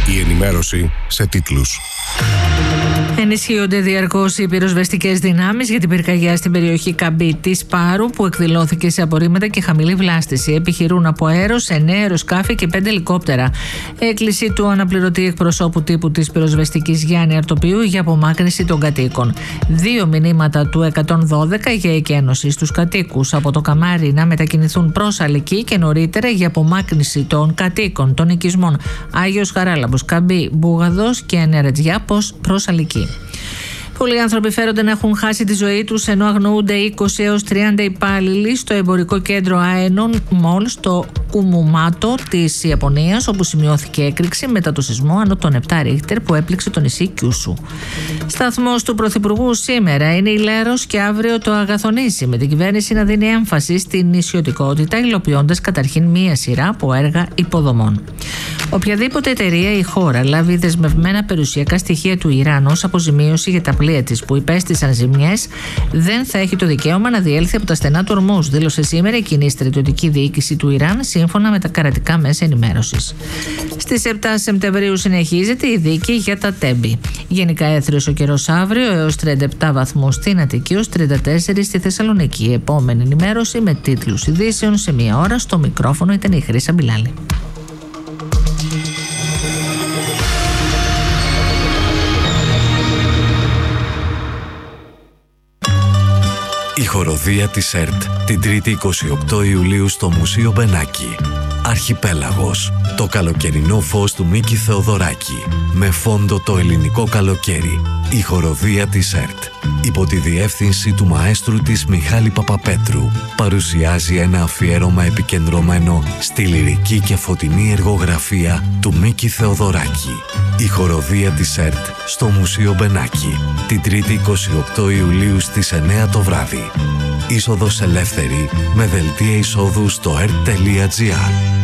Η ενημέρωση σε τίτλους. Ενισχύονται διαρκώς οι πυροσβεστικές δυνάμεις για την πυρκαγιά στην περιοχή Καμπή της Πάρου, που εκδηλώθηκε σε απορρίμματα και χαμηλή βλάστηση. Επιχειρούν από αέρος 9 αεροσκάφη και 5 ελικόπτερα. Έκκληση του αναπληρωτή εκπροσώπου τύπου της πυροσβεστικής Γιάννη Αρτοπίου για απομάκρυνση των κατοίκων. 2 μηνύματα του 112 για εκένωση στους κατοίκους από το Καμάρι να μετακινηθούν προς Αλική και νωρίτερα για απομάκρυνση των κατοίκων των οικισμών Άγιος Χαράλαμπος, Καμπή, Μπουγαδός και Νερατζιά προς Αλική. Πολλοί άνθρωποι φέρονται να έχουν χάσει τη ζωή τους, ενώ αγνοούνται 20 έως 30 υπάλληλοι στο εμπορικό κέντρο Aeon Mall στο Κουμουμάτο της Ιαπωνίας, όπου σημειώθηκε έκρηξη μετά το σεισμό άνω των 7 Ρίχτερ που έπληξε το νησί Κιούσου. Σταθμός του Πρωθυπουργού σήμερα είναι η Λέρος και αύριο το Αγαθονήσι, με την κυβέρνηση να δίνει έμφαση στην νησιωτικότητα, υλοποιώντας καταρχήν μία σειρά από έργα υποδομών. Οποιαδήποτε εταιρεία ή χώρα λάβει δεσμευμένα περιουσιακά στοιχεία του Ιράν ως αποζημίωση για τα πλοία της που υπέστησαν ζημιές, δεν θα έχει το δικαίωμα να διέλθει από τα στενά του Ορμούζ, δήλωσε σήμερα η κοινή στρατιωτική διοίκηση του Ιράν, σύμφωνα με τα κρατικά μέσα ενημέρωσης. Στις 7 Σεπτεμβρίου συνεχίζεται η δίκη για τα Τέμπη. Γενικά έθριος ο καιρός αύριο, έως 37 βαθμούς στην Αττική, έως 34 στη Θεσσαλονίκη. Η επόμενη ενημέρωση με τίτλους ειδήσεων σε μία ώρα. Στο μικρόφωνο ήταν η Χρύσα Μπιλάλη. Η χοροδία της ΕΡΤ την 3η 28 Ιουλίου στο Μουσείο Μπενάκη. Αρχιπέλαγος. Το καλοκαιρινό φως του Μίκη Θεοδωράκη. Με φόντο το ελληνικό καλοκαίρι. Η χοροδία της ΕΡΤ, υπό τη διεύθυνση του μαέστρου της Μιχάλη Παπαπέτρου, παρουσιάζει ένα αφιέρωμα επικεντρωμένο στη λυρική και φωτεινή εργογραφία του Μίκη Θεοδωράκη. Η χοροδία της ΕΡΤ στο Μουσείο Μπενάκη, την 3η 28 Ιουλίου στις 9 το βράδυ. Είσοδος ελεύθερη με δελτία εισόδου στο ert.gr.